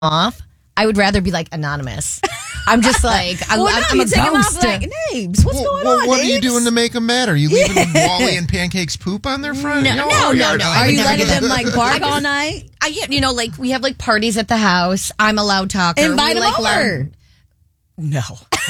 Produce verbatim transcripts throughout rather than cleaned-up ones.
off, I would rather be like anonymous. I'm just like, I, well, I'm, no, I'm you a take 'em off ghost. like, Nabes, what's well, going well, on, what Nabes? are you doing to make them mad? Are you leaving Wally and Pancakes poop on their front? No, You know, no, oh, no, yeah, no. I Are would you never letting do them that. like bark all night? I, you know, like we have like parties at the house. I'm a loud talker. Invite we, them like, over. learn- No.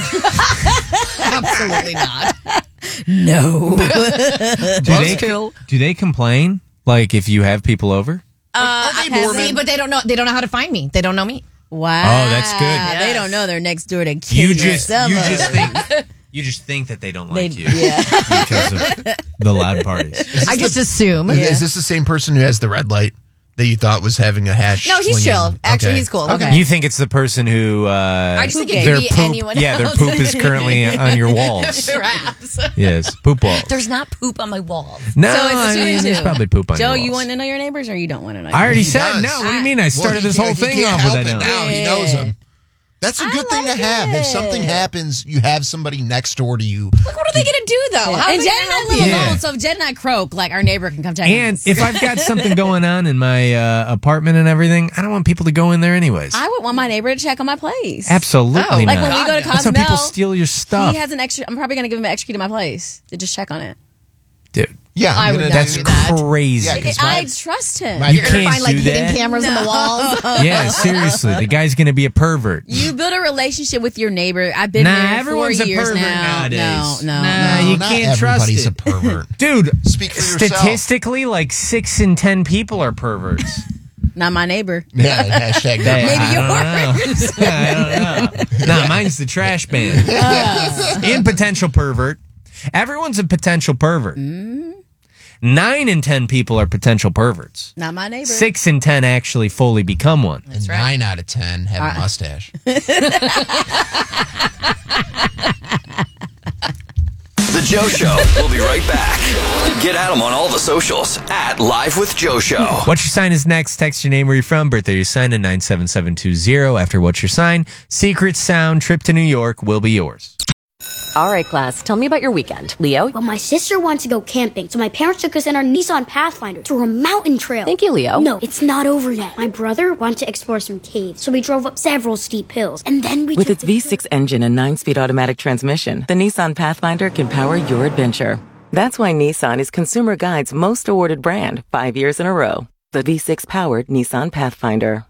Absolutely not. No. Do they, do they complain? Like if you have people over? Uh, Are they I- Mormon? see, but they don't know. They don't know how to find me. They don't know me. Wow. Oh, that's good. They Yes. don't know they're next door to King You or just you Summer. just think you just think that they don't They- like you yeah. because of the loud parties. I just assume. Is this the same person who has the red light that you thought was having a hash? No, he's swinging? chill. Actually, Okay. he's cool. Okay. You think it's the person who uh, I just think it their could be poop, anyone yeah, their else. poop is currently on your walls. Perhaps. Yes, poop walls. There's not poop on my walls. No, So it's I two mean, and there's two. probably poop on Joe, your you walls. want to know your neighbors or you don't want to know? I already He said does. no. What do you mean? I Well, started he this can't- whole he thing can't off with help that. it now. now. He knows them. That's a I good thing to like have. If something it. happens, you have somebody next door to you. Like, what are they gonna do though? How are and they Jed gonna and I help live you? Yeah. alone, so if Jed and I croak, like our neighbor can come check And us. if I've got something going on in my uh, apartment and everything, I don't want people to go in there anyways. I would want my neighbor to check on my place. Absolutely Oh, not. Like when we go to That's how people Cozumel, steal your stuff, he has an extra. I'm probably going to give him an extra key to my place to just check on it. dude. Yeah, I I'm would gonna not That's do that. crazy. Yeah, 'cause I my- trust him. my- You You're gonna can't find like do hidden that. cameras in the walls. Yeah, seriously, the guy's gonna be a pervert. You build a relationship with your neighbor. I've been Nah, there everyone's four a years pervert now. nowadays. No, no, Nah, no. you Not can't trust everybody's it. a pervert. Dude, Speak for yourself. statistically, like six in ten people are perverts. Not my neighbor. Yeah, hashtag Hey, Maybe I don't know. I don't know. Nah, mine's the trash man. In potential pervert. Everyone's a potential pervert. Nine in ten people are potential perverts. Not my neighbor. Six in ten actually fully become one. and nine out of ten have a mustache. The Joe Show. We'll be right back. Get at him on all the socials at Live with Joe Show. What's Your Sign is next. Text your name, where you're from, birthday, your sign, and nine seven seven two zero. After What's Your Sign, Secret Sound trip to New York will be yours. All right, class, tell me about your weekend. Leo? Well, my sister wanted to go camping, so my parents took us in our Nissan Pathfinder to a mountain trail. Thank you, Leo. No, it's not over yet. My brother wanted to explore some caves, so we drove up several steep hills, and then we With took its the- V six engine and nine-speed automatic transmission, the Nissan Pathfinder can power your adventure. That's why Nissan is Consumer Guide's most awarded brand, five years in a row. The V six-powered Nissan Pathfinder.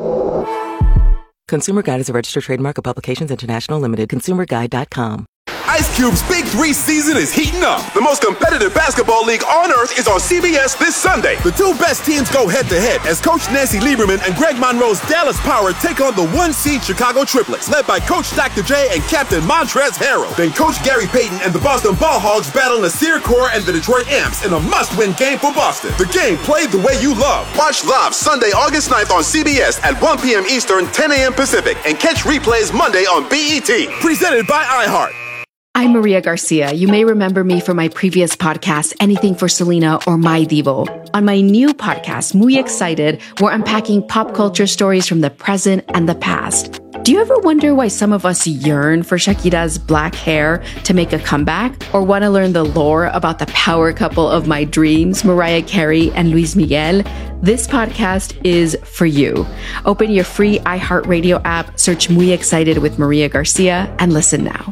Consumer Guide is a registered trademark of Publications International Limited. consumer guide dot com. Ice Cube's Big Three season is heating up. The most competitive basketball league on earth is on C B S this Sunday. The two best teams go head-to-head as Coach Nancy Lieberman and Greg Monroe's Dallas Power take on the one-seed Chicago Triplets, led by Coach Doctor J and Captain Montrezl Harrell. Then Coach Gary Payton and the Boston Ball Hogs battle Nasir Kaur and the Detroit Amps in a must-win game for Boston. The game played the way you love. Watch live Sunday, August ninth on C B S at one p.m. Eastern, ten a.m. Pacific, and catch replays Monday on B E T. Presented by iHeart. I'm Maria Garcia. You may remember me from my previous podcast, Anything for Selena or My Divo. On my new podcast, Muy Excited, we're unpacking pop culture stories from the present and the past. Do you ever wonder why some of us yearn for Shakira's black hair to make a comeback? Or want to learn the lore about the power couple of my dreams, Mariah Carey and Luis Miguel? This podcast is for you. Open your free iHeartRadio app, search Muy Excited with Maria Garcia, and listen now.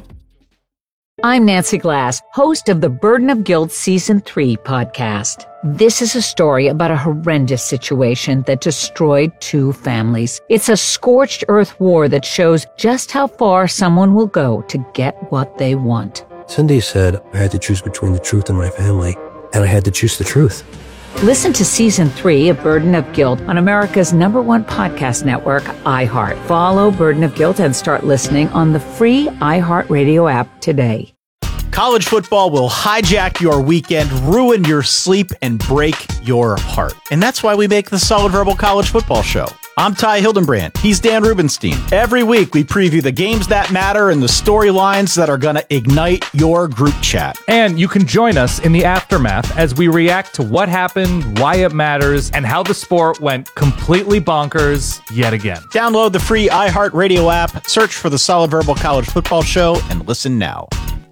I'm Nancy Glass, host of the Burden of Guilt Season three podcast. This is a story about a horrendous situation that destroyed two families. It's a scorched earth war that shows just how far someone will go to get what they want. Cindy said I had to choose between the truth and my family, and I had to choose the truth. Listen to Season three of Burden of Guilt on America's number one podcast network, iHeart. Follow Burden of Guilt and start listening on the free iHeartRadio app today. College football will hijack your weekend, ruin your sleep, and break your heart. And that's why we make the Solid Verbal College Football Show. I'm Ty Hildenbrand. He's Dan Rubenstein. Every week, we preview the games that matter and the storylines that are going to ignite your group chat. And you can join us in the aftermath as we react to what happened, why it matters, and how the sport went completely bonkers yet again. Download the free iHeartRadio app, search for the Solid Verbal College Football Show, and listen now.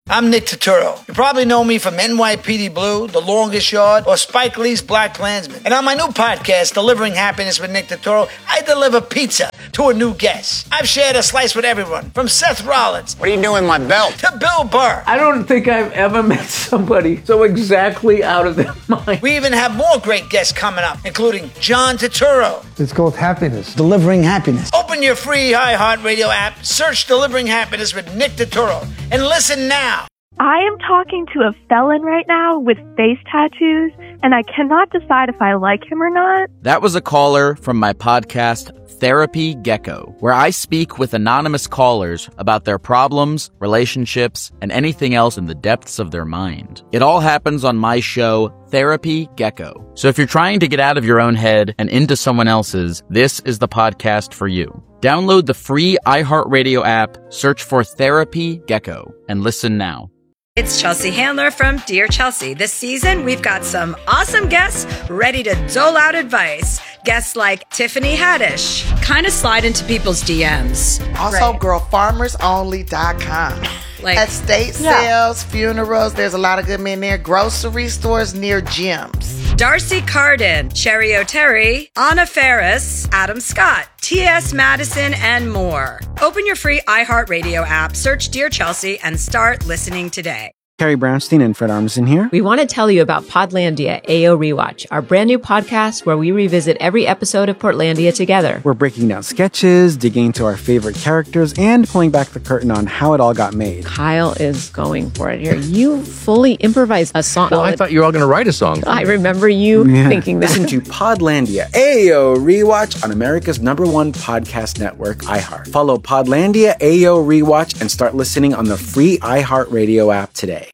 I'm Nick Turturro. You probably know me from N Y P D Blue, The Longest Yard, or Spike Lee's Black Klansman. And on my new podcast, Delivering Happiness with Nick Turturro, I deliver pizza to a new guest. I've shared a slice with everyone, from Seth Rollins. What are you doing, my belt? To Bill Burr. I don't think I've ever met somebody so exactly out of their mind. We even have more great guests coming up, including John Turturro. It's called Happiness. Delivering Happiness. Open your free iHeartRadio app, search Delivering Happiness with Nick Turturro, and listen now. I am talking to a felon right now with face tattoos, and I cannot decide if I like him or not. That was a caller from my podcast, Therapy Gecko, where I speak with anonymous callers about their problems, relationships, and anything else in the depths of their mind. It all happens on my show, Therapy Gecko. So if you're trying to get out of your own head and into someone else's, this is the podcast for you. Download the free iHeartRadio app, search for Therapy Gecko, and listen now. It's Chelsea Handler from Dear Chelsea. This season, we've got some awesome guests ready to dole out advice. Guests like Tiffany Haddish. Kind of slide into people's D Ms. Also, Right. girl farmers only dot com. Like- Estate Yeah. sales, funerals, there's a lot of good men there. Grocery stores near gyms. Darcy Carden, Cherry O'Terry, Anna Ferris, Adam Scott, T S Madison, and more. Open your free iHeartRadio app, search Dear Chelsea, and start listening today. Carrie Brownstein and Fred Armisen here. We want to tell you about Podlandia A O Rewatch, our brand new podcast where we revisit every episode of Portlandia together. We're breaking down sketches, digging into our favorite characters, and pulling back the curtain on how it all got made. Kyle is going for it here. You fully improvised a song. Well, I thought you were all going to write a song. I remember you Yeah. thinking that. Listen to Podlandia A O Rewatch on America's number one podcast network, iHeart. Follow Podlandia A O Rewatch and start listening on the free iHeartRadio app today.